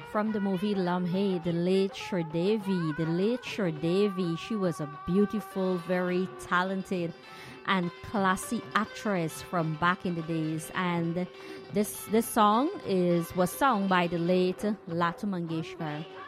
from the movie Lamhe, the late Sridevi. The late Sridevi, she was a beautiful, very talented and classy actress from back in the days. And this song was sung by the late Lata Mangeshkar.